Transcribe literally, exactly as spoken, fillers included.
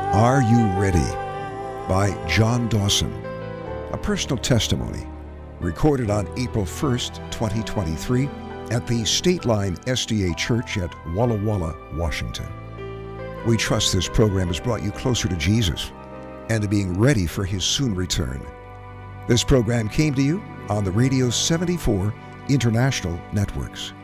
Are You Ready? By John Dawson. A personal testimony recorded on April first, twenty twenty-three at the State Line S D A Church at Walla Walla, Washington. We trust this program has brought you closer to Jesus and to being ready for His soon return. This program came to you on the Radio seventy-four International Networks.